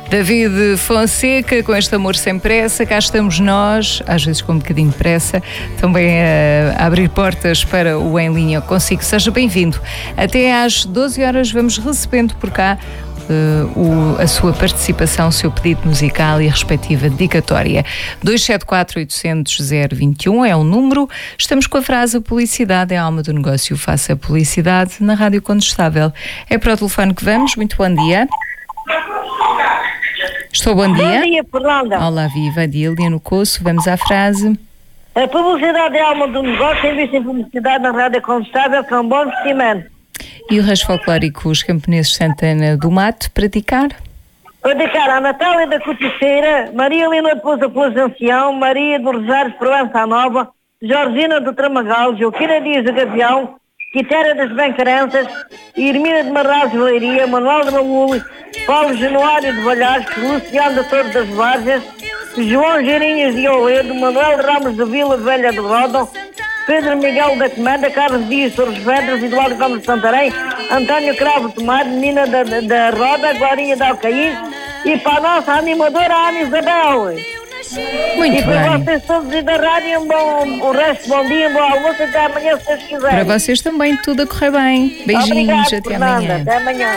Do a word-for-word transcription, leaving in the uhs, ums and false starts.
David Fonseca, com este amor sem pressa, cá estamos nós, às vezes com um bocadinho de pressa, também a, a abrir portas para o Em Linha Consigo. Seja bem-vindo. Até às doze horas vamos recebendo por cá uh, o, a sua participação, o seu pedido musical e a respectiva dedicatória. dois sete quatro, oito zero zero, zero dois um é o número. Estamos com a frase: a publicidade é a alma do negócio. Faça a publicidade na Rádio Condestável. É para o telefone que vamos. Muito bom dia. Estou, bom dia. Bom dia, Fernanda. Olá, viva, Dília no Coço. Vamos à frase. A publicidade é a alma do negócio. Investir em publicidade na Rádio Condestável com um bom investimento. E o resto folclórico, os camponeses Santana do Mato, praticar? Praticar a Natália da Coticeira, Maria Leonor de Pousa Ancião, Maria do Rosário de Provença Nova, Georgina do Tramagal, Joaquina Dias do Gavião, Quitéria das Bencarenças, Irmina de Marraz de Leiria, Manuel de Raul, Paulo Januário de Valhares, Luciano da Torre das Vargas, João Geirinhas de Oledo, Manuel Ramos de Vila Velha de Rodão, Pedro Miguel da Comenda, Carlos Dias Torres Vedras, Eduardo Gomes de Santarém, António Cravo Tomado, Nina da, da, da Roda, Guarinha da Alcaís e para a nossa animadora Ana Isabel. Muito e para bem. vocês todos e da rádio, um bom, o resto, bom dia, um bom almoço, até amanhã se vocês quiserem. Para vocês também, tudo a correr bem. Beijinhos, Obrigado, até Fernanda, amanhã. até amanhã.